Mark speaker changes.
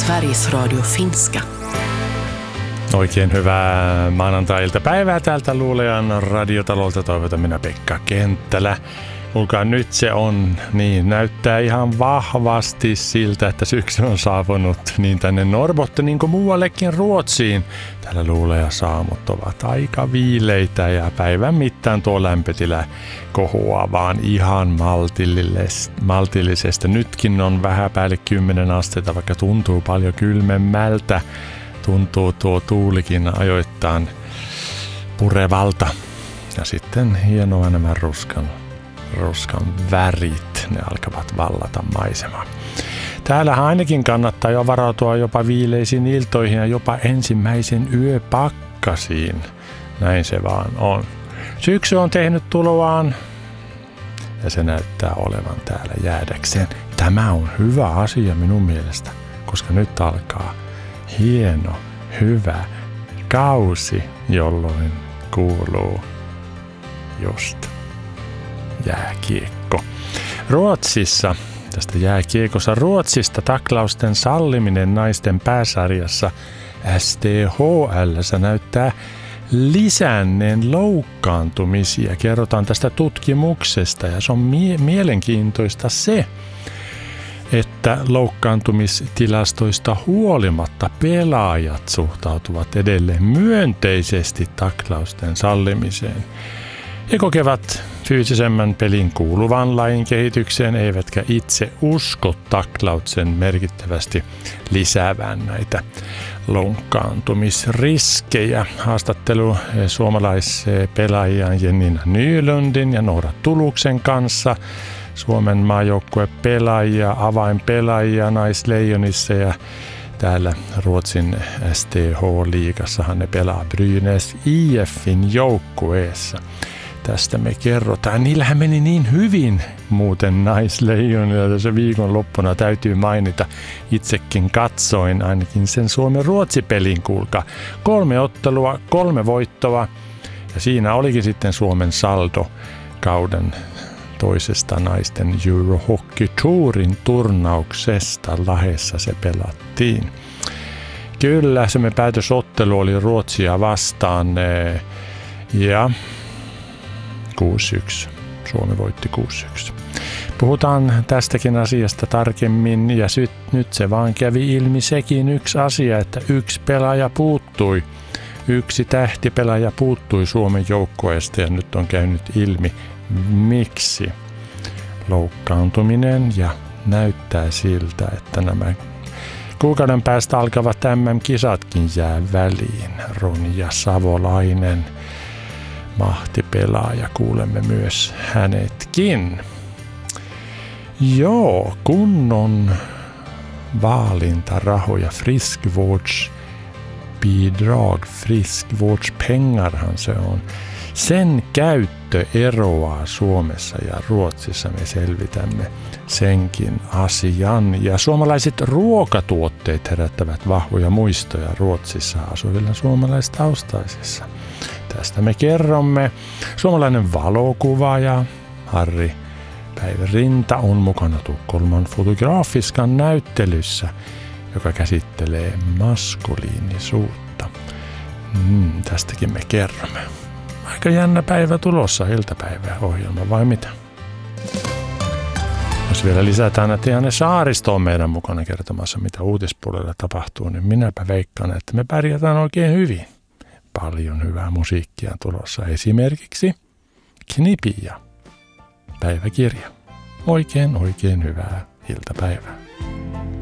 Speaker 1: Sveriges Radio Finska.
Speaker 2: Oikein hyvää maanantai-iltapäivää täältä Luulean radiotalolta toivotan minä Pekka Kenttälä. Kuulkaa, nyt se on, niin näyttää ihan vahvasti siltä, että syksy on saapunut niin tänne Norrbottenin kuin muuallekin Ruotsiin. Täällä Luulea-saamut ovat aika viileitä ja päivän mittaan tuo lämpötila kohoaa vaan ihan maltillisesta. Nytkin on vähän päälle 10 astetta, vaikka tuntuu paljon kylmemmältä. Tuntuu tuo tuulikin ajoittain purevalta. Ja sitten hienoa nämä ruskan värit, ne alkavat vallata maisemaa. Täällä ainakin kannattaa jo varautua jopa viileisiin iltoihin ja jopa ensimmäisen yöpakkasiin. Näin se vaan on. Syksy on tehnyt tuloaan ja se näyttää olevan täällä jäädäkseen. Tämä on hyvä asia minun mielestä, koska nyt alkaa hieno, hyvä kausi, jolloin kuuluu just jääkiekko. Ruotsissa, tästä jääkiekossa Ruotsista taklausten salliminen naisten pääsarjassa STHL:ssä näyttää lisänneen loukkaantumisia. Kerrotaan tästä tutkimuksesta ja se on mielenkiintoista se, että loukkaantumistilastoista huolimatta pelaajat suhtautuvat edelleen myönteisesti taklausten sallimiseen. He kokevat fyysisemmän pelin kuuluvan lajin kehitykseen, eivätkä itse usko taklauksen merkittävästi lisäävän näitä loukkaantumisriskejä. Haastattelu suomalaispelaajien Jenniina Nylundin ja Noora Tuluksen kanssa. Suomen maajoukkuepelaajia, avainpelaajia naisleijonissa ja täällä Ruotsin STH-liigassahan ne pelaa Brynäs IF:n joukkueessa. Tästä me kerrotaan. Niillähän meni niin hyvin muuten naisleijonilla tässä viikonloppuna, täytyy mainita. Itsekin katsoin ainakin sen Suomen-Ruotsi-pelin, kuulkaa. 3 ottelua, 3 voittoa ja siinä olikin sitten Suomen saldo kauden toisesta naisten Euro Hockey Tourin turnauksesta. Lahdessa se pelattiin. Kyllä, se päätösottelu oli Ruotsia vastaan ja 6-1. Suomi voitti 6-1. Puhutaan tästäkin asiasta tarkemmin ja nyt se vaan kävi ilmi sekin yksi asia, että yksi pelaaja puuttui. Yksi tähtipelaaja puuttui Suomen joukkueesta ja nyt on käynyt ilmi miksi. Loukkaantuminen ja näyttää siltä, että nämä kuukauden päästä alkavat MM-kisatkin jää väliin. Ronja Savolainen, mahtipelaaja, kuulemme myös hänetkin. Joo, kunnon vaalintarahoja, friskvårdsbidrag, friskvårdspengarhan se on. Sen käyttö eroaa Suomessa ja Ruotsissa, me selvitämme senkin asian. Ja suomalaiset ruokatuotteet herättävät vahvoja muistoja Ruotsissa asuvilla suomalaistaustaisissa. Tästä me kerromme. Suomalainen valokuvaaja Harri Päivärinta on mukana Tukholman fotografiskan näyttelyssä, joka käsittelee maskuliinisuutta. Tästäkin me kerromme. Aika jännä päivä tulossa, iltapäivä ohjelma vai mitä? Jos vielä lisätään, että Janne Saaristo on meidän mukana kertomassa, mitä uutispuolella tapahtuu, niin minäpä veikkaan, että me pärjätään oikein hyvin. Paljon hyvää musiikkia tulossa, esimerkiksi Knipi ja päiväkirja. Oikein hyvää iltapäivää.